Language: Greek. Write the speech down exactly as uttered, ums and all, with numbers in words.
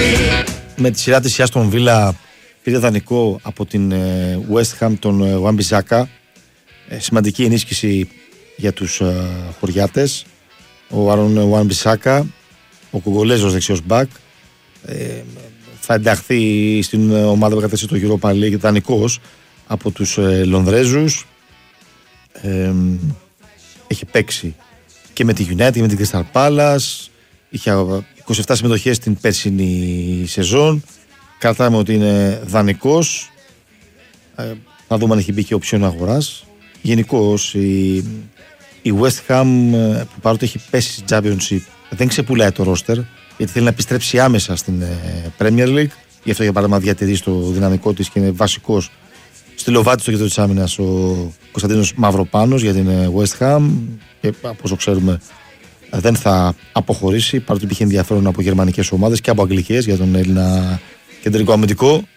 Με τη σειρά της Aston Villa πήρε δανεικό από την West Ham τον Wan-Bissaka. Σημαντική ενίσχυση για τους χωριάτες. Ο Άρον Wan-Bissaka, ο Κογκολέζος δεξιός μπακ, θα ενταχθεί στην ομάδα που κατέστησε το Europa League δανεικός από τους Λονδρέζους. Έχει παίξει και με τη United και με την Crystal Palace. Είχε είκοσι επτά συμμετοχές στην περσινή σεζόν. Κρατάμε ότι είναι δανεικός. Ε, να δούμε αν έχει μπει και οψιόν αγοράς. Γενικώς η, η West Ham, που παρότι έχει πέσει στη Championship, δεν ξεπουλάει το roster, γιατί θέλει να επιστρέψει άμεσα στην ε, Premier League. Γι' αυτό για παράδειγμα διατηρεί στο δυναμικό της και είναι βασικός στη Λοβάτη στο κέντρο της άμυνας ο Κωνσταντίνος Μαυροπάνος για την ε, West Ham. Και από όσο ξέρουμε δεν θα αποχωρήσει, παρότι υπήρχε ενδιαφέρον από γερμανικές ομάδες και από αγγλικές για τον Έλληνα κεντρικό αμυντικό.